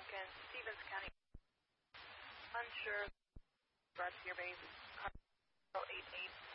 Duncan, Stevens County. Unsure. Brought to your base. 88.